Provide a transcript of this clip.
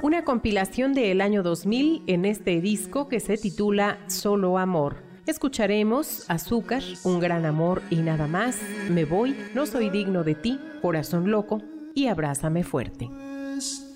una compilación del año 2000 en este disco que se titula Solo Amor. Escucharemos Azúcar, Un Gran Amor y Nada Más, Me Voy, No Soy Digno de Ti, Corazón Loco y Abrázame Fuerte.